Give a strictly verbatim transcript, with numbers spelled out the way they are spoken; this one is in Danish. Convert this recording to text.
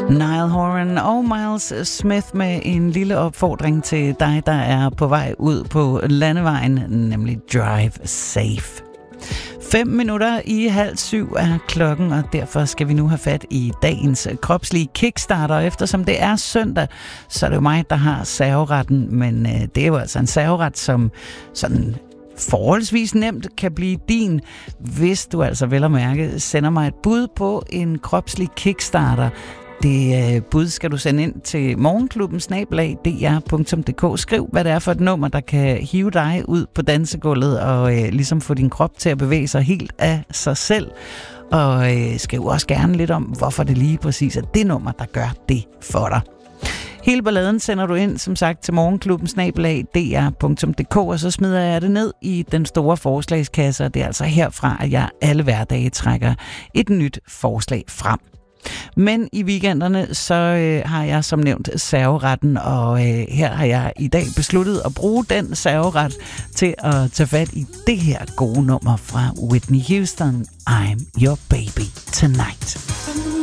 Niall Horan og Miles Smith med en lille opfordring til dig, der er på vej ud på landevejen, nemlig drive safe. Fem minutter i halv syv er klokken, og derfor skal vi nu have fat i dagens kropslige kickstarter. Eftersom det er søndag, så er det jo mig, der har serveretten, men øh, det er jo altså en serveret, som sådan forholdsvis nemt kan blive din, hvis du altså vel at mærke sender mig et bud på en kropslig kickstarter. Det øh, bud skal du sende ind til morgenklubben snabel-a d r punktum d k. Skriv, hvad det er for et nummer, der kan hive dig ud på dansegulvet og øh, ligesom få din krop til at bevæge sig helt af sig selv. Og øh, skriv også gerne lidt om, hvorfor det lige præcis er det nummer, der gør det for dig. Hele balladen sender du ind, som sagt, til morgenklubben snabel-a d r punktum d k, og så smider jeg det ned i den store forslagskasse, og det er altså herfra, at jeg alle hverdage trækker et nyt forslag frem. Men i weekenderne, så øh, har jeg som nævnt serveretten, og øh, her har jeg i dag besluttet at bruge den serveret til at tage fat i det her gode nummer fra Whitney Houston, I'm Your Baby Tonight.